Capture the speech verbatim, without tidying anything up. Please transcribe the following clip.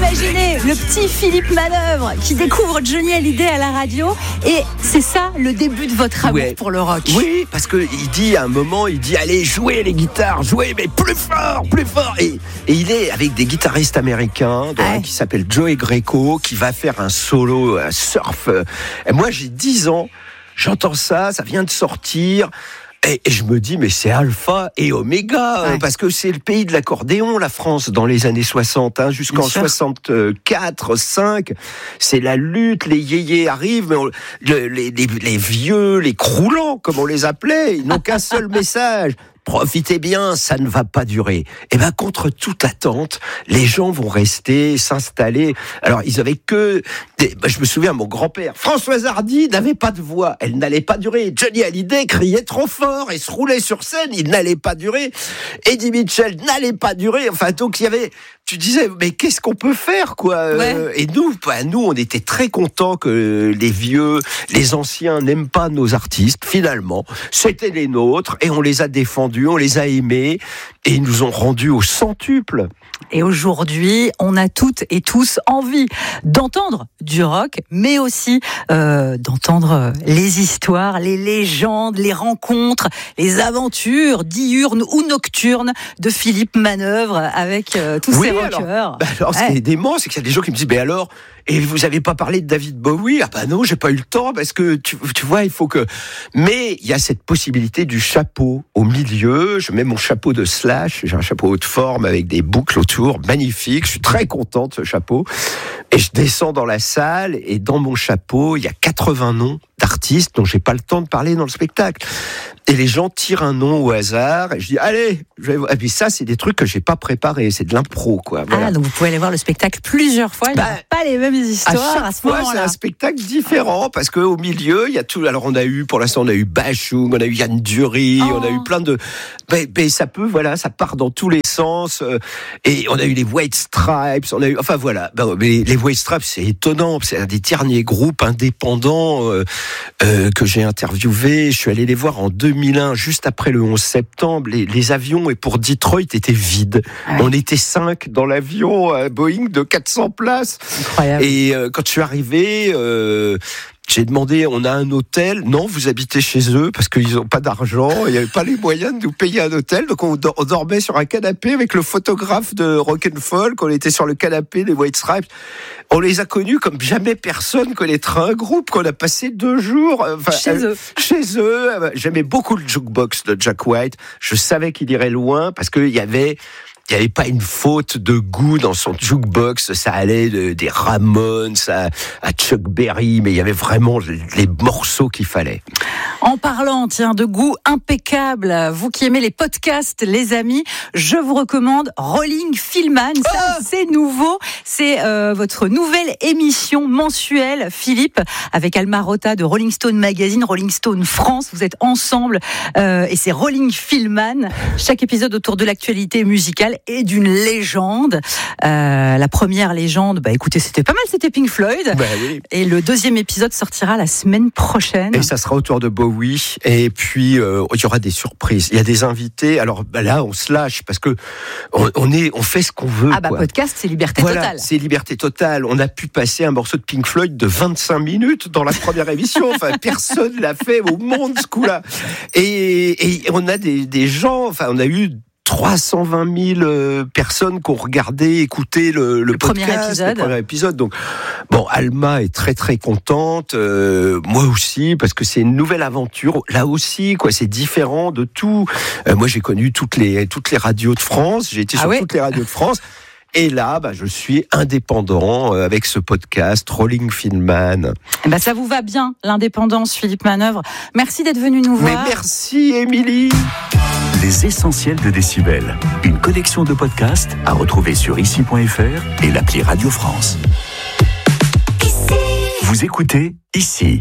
Imaginez le petit Philippe Manœuvre qui découvre Johnny Hallyday à la radio, et c'est ça le début de votre amour ouais. pour le rock. Oui, parce qu'il dit à un moment, il dit allez jouez les guitares, jouez mais plus fort, plus fort. Et, et il est avec des guitaristes américains, dont ouais. un qui s'appelle Joey Greco, qui va faire un solo, un surf. Et moi j'ai dix ans, j'entends ça, ça vient de sortir. Et, et je me dis, mais c'est alpha et oméga, ouais. parce que c'est le pays de l'accordéon, la France, dans les années soixante, hein, jusqu'en soixante-quatre, cinq. C'est la lutte, les yéyés arrivent, mais on, le, les, les, les vieux, les croulants, comme on les appelait, ils n'ont qu'un seul message. Profitez bien, ça ne va pas durer. Et ben contre toute attente, les gens vont rester, s'installer. Alors ils avaient que, des... ben, je me souviens, mon grand-père, Françoise Hardy n'avait pas de voix, elle n'allait pas durer. Johnny Hallyday criait trop fort et se roulait sur scène, il n'allait pas durer. Eddie Mitchell n'allait pas durer. Enfin donc il y avait, tu disais, mais qu'est-ce qu'on peut faire quoi ouais. euh, Et nous, ben, nous, on était très contents que les vieux, les anciens n'aiment pas nos artistes. Finalement, c'était les nôtres et on les a défendus. On les a aimés et ils nous ont rendus au centuple. Et aujourd'hui, on a toutes et tous envie d'entendre du rock, mais aussi euh, d'entendre les histoires, les légendes, les rencontres, les aventures diurnes ou nocturnes de Philippe Manœuvre avec euh, tous oui, ces rockers. Alors, bah alors ouais. ce qui est dément, c'est qu'il y a des gens qui me disent, mais alors, et vous avez pas parlé de David Bowie? Ah bah non, j'ai pas eu le temps parce que tu, tu vois, il faut que. Mais il y a cette possibilité du chapeau au milieu. Je mets mon chapeau de Slash, j'ai un chapeau haute forme avec des boucles autour, magnifique. Je suis très content de ce chapeau. Et je descends dans la salle et dans mon chapeau, il y a quatre-vingts noms d'artistes dont j'ai pas le temps de parler dans le spectacle. Et les gens tirent un nom au hasard et je dis allez, je vais... et puis ça c'est des trucs que j'ai pas préparés, c'est de l'impro quoi. Voilà. Ah donc vous pouvez aller voir le spectacle plusieurs fois, il n'y bah, a pas les mêmes histoires à chaque à ce fois, moment-là. C'est un spectacle différent parce que au milieu il y a tout. Alors on a eu pour l'instant on a eu Bashung, on a eu Yann Dury, oh. on a eu plein de. Mais, mais ça peut voilà, ça part dans tous les sens. Euh, et on a eu les White Stripes, on a eu enfin voilà. Ben, mais les White Stripes c'est étonnant, c'est un des derniers groupes indépendants euh, euh, que j'ai interviewé. Je suis allé les voir en deux mille un, juste après le onze septembre. Les, les avions et pour Detroit étaient vides. Ouais. On était cinq dans l'avion euh, Boeing de quatre cents places. Incroyable. Et euh, quand je suis arrivé, euh, j'ai demandé, on a un hôtel? Non, vous habitez chez eux parce qu'ils n'ont pas d'argent, il n'y avait pas les moyens de nous payer un hôtel. Donc on, on dormait sur un canapé avec le photographe de Rock'n'Folk. On était sur le canapé des White Stripes. On les a connus comme jamais personne connaîtra un groupe qu'on a passé deux jours enfin, chez euh, eux. Chez eux. J'aimais beaucoup le jukebox de Jack White. Je savais qu'il irait loin parce qu'il y avait... Il n'y avait pas une faute de goût dans son jukebox, ça allait de, des Ramones à, à Chuck Berry, mais il y avait vraiment les morceaux qu'il fallait. En parlant, tiens, de goût impeccable, vous qui aimez les podcasts, les amis, je vous recommande Rolling Filmman. Ça, oh c'est nouveau. C'est euh, votre nouvelle émission mensuelle, Philippe, avec Alma Rota de Rolling Stone Magazine, Rolling Stone France. Vous êtes ensemble euh, et c'est Rolling Filmman. Chaque épisode autour de l'actualité musicale et d'une légende. Euh, la première légende, bah écoutez, c'était pas mal, c'était Pink Floyd. Bah oui. Et le deuxième épisode sortira la semaine prochaine. Et ça sera autour de Bowie. Et puis euh, il y aura des surprises. Il y a des invités. Alors bah là, on se lâche parce que on, on est, on fait ce qu'on veut. Ah bah quoi. Podcast, c'est liberté voilà, totale. C'est liberté totale. On a pu passer un morceau de Pink Floyd de vingt-cinq minutes dans la première émission. Enfin, personne l'a fait au monde ce coup-là. Et, et on a des, des gens. Enfin, on a eu trois cent vingt mille euh, personnes qui ont regardé, écouté le, le, le podcast, premier épisode. le premier épisode. Donc, bon, Alma est très très contente, euh, moi aussi, parce que c'est une nouvelle aventure. Là aussi, quoi, c'est différent de tout. Euh, moi, j'ai connu toutes les toutes les radios de France. J'ai été ah sur ouais toutes les radios de France. Et là, bah, je suis indépendant euh, avec ce podcast Rolling Filmman. Eh ben, ça vous va bien, l'indépendance, Philippe Manœuvre. Merci d'être venu nous voir. Mais merci, Émilie. Les essentiels de Décibel. Une collection de podcasts à retrouver sur ici point f r et l'appli Radio France. Ici. Vous écoutez Ici.